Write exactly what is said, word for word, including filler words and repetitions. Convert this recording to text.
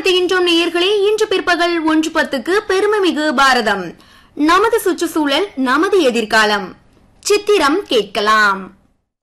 ஞாபகப்படுத்துகின்றோம் நேயர்களே, இன்று பிற்பகல் ஒன்று பத்துக்கு பெருமைமிகு பாரதம், நமது சுற்றுச்சூழல் நமது எதிர்காலம் சித்திரம் கேட்கலாம்.